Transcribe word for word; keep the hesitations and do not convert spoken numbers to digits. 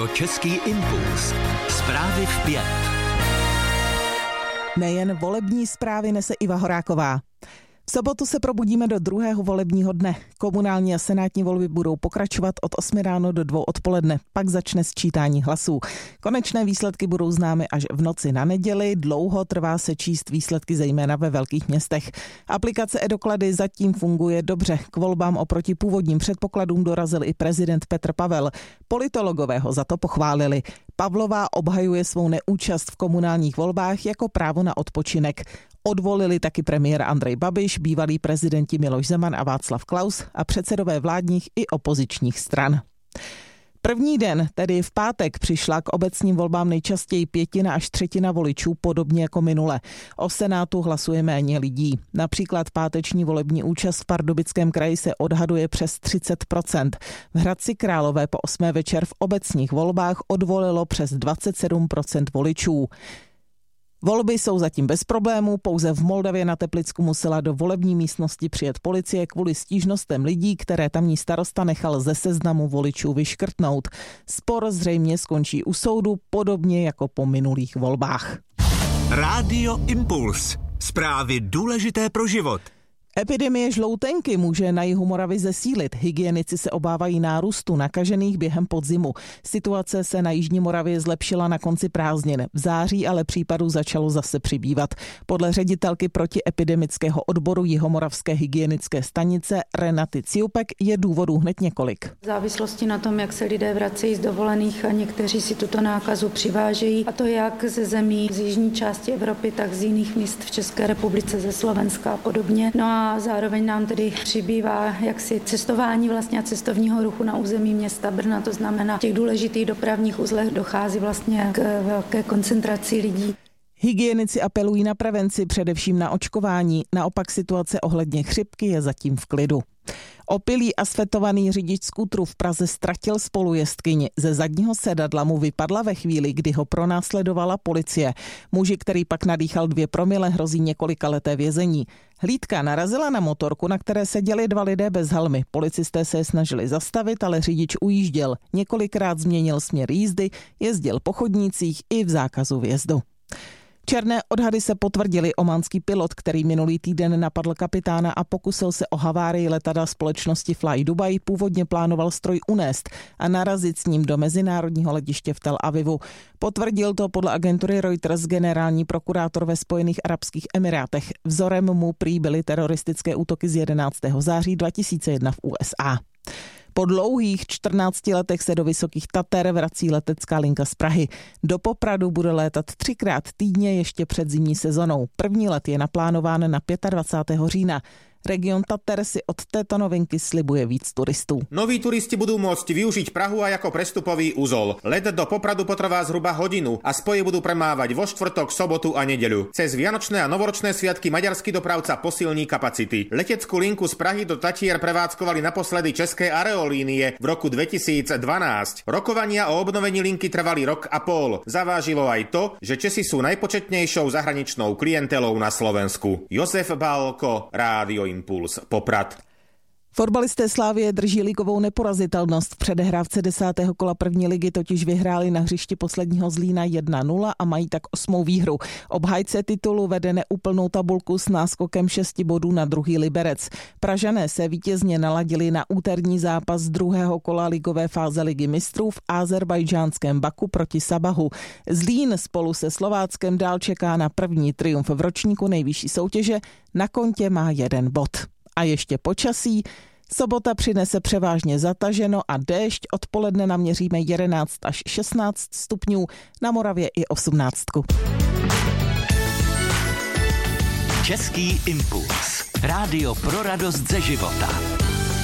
Český impuls. Zprávy v pět. Nejen volební zprávy nese Iva Horáková. V sobotu se probudíme do druhého volebního dne. Komunální a senátní volby budou pokračovat od osmi ráno do dvou odpoledne. Pak začne sčítání hlasů. Konečné výsledky budou známy až v noci na neděli. Dlouho trvá se číst výsledky zejména ve velkých městech. Aplikace e-doklady zatím funguje dobře. K volbám oproti původním předpokladům dorazil i prezident Petr Pavel. Politologové ho za to pochválili. Pavlová obhajuje svou neúčast v komunálních volbách jako právo na odpočinek. Odvolili taky premiér Andrej Babiš, bývalí prezidenti Miloš Zeman a Václav Klaus a předsedové vládních i opozičních stran. První den, tedy v pátek, přišla k obecním volbám nejčastěji pětina až třetina voličů, podobně jako minule. O Senátu hlasuje méně lidí. Například páteční volební účast v Pardubickém kraji se odhaduje přes třicet procent. V Hradci Králové po osmé večer v obecních volbách odvolilo přes dvacet sedm procent voličů. Volby jsou zatím bez problémů, pouze v Moldavě na Teplicku musela do volební místnosti přijet policie kvůli stížnostem lidí, které tamní starosta nechal ze seznamu voličů vyškrtnout. Spor zřejmě skončí u soudu, podobně jako po minulých volbách. Rádio Impuls. Zprávy důležité pro život. Epidemie žloutenky může na jihu Moravy zesílit. Hygienici se obávají nárůstu nakažených během podzimu. Situace se na jižní Moravě zlepšila na konci prázdnin. V září ale případů začalo zase přibývat. Podle ředitelky protiepidemického odboru Jihomoravské hygienické stanice Renaty Ciupek je důvodů hned několik. V závislosti na tom, jak se lidé vracejí z dovolených a někteří si tuto nákazu přivážejí, a to jak ze zemí z jižní části Evropy, tak z jiných míst v České republice, ze Slovenska a podobně. No a A zároveň nám tedy přibývá jaksi cestování vlastně a cestovního ruchu na území města Brna, to znamená, v těch důležitých dopravních uzlech dochází vlastně k velké koncentraci lidí. Hygienici apelují na prevenci, především na očkování, naopak situace ohledně chřipky je zatím v klidu. Opilý asfetovaný řidič skútru v Praze ztratil spolujezdkyni. Ze zadního sedadla mu vypadla ve chvíli, kdy ho pronásledovala policie. Muži, který pak nadýchal dvě promile, hrozí několikaleté vězení. Hlídka narazila na motorku, na které seděli dva lidé bez helmy. Policisté se je snažili zastavit, ale řidič ujížděl. Několikrát změnil směr jízdy, jezdil po chodnících i v zákazu vjezdu. Černé odhady se potvrdily. Ománský pilot, který minulý týden napadl kapitána a pokusil se o havárii letadla společnosti Fly Dubai, původně plánoval stroj unést a narazit s ním do mezinárodního letiště v Tel Avivu. Potvrdil to podle agentury Reuters generální prokurátor ve Spojených arabských emirátech. Vzorem mu prý byly teroristické útoky z jedenáctého září dva tisíce jedna v U S A. Po dlouhých čtrnácti letech se do Vysokých Tater vrací letecká linka z Prahy. Do Popradu bude létat třikrát týdně ještě před zimní sezonou. První let je naplánován na dvacátého pátého října. Region Tater si od této novinky slibuje víc turistů. Noví turisti budú môcť využiť Prahu aj ako prestupový úzol. Let do Popradu potrvá zhruba hodinu a spoje budú premávať vo štvrtok, sobotu a nedeľu. Cez vianočné a novoročné sviatky maďarský dopravca posilní kapacity. Leteckú linku z Prahy do Tatier prevádzkovali naposledy České aerolínie v roku dvetisícdvanásť. Rokovania o obnovení linky trvali rok a pol. Zavážilo aj to, že Česi sú najpočetnejšou zahraničnou klientelou na Slovensku. Jozef Bálko, Rádio Impuls, Poprad. Fotbalisté Slávie drží ligovou neporazitelnost. V předehrávce desátého kola první ligy totiž vyhráli na hřišti posledního Zlína jedna nula a mají tak osmou výhru. Obhájce titulu vede neúplnou tabulku s náskokem šesti bodů na druhý Liberec. Pražané se vítězně naladili na úterní zápas z druhého kola ligové fáze Ligy mistrů v azerbajdžánském Baku proti Sabahu. Zlín spolu se Slováckem dál čeká na první triumf v ročníku nejvyšší soutěže, na kontě má jeden bod. A ještě počasí. Sobota přinese převážně zataženo a déšť. Odpoledne naměříme jedenáct až šestnáct stupňů, na Moravě i osmnáct. Český impuls. Rádio pro radost ze života.